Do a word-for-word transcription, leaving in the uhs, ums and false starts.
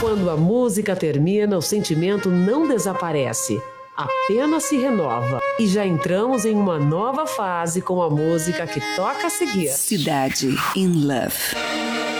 Quando a música termina, o sentimento não desaparece, apenas se renova. E já entramos em uma nova fase com a música que toca a seguir. Cidade in Love.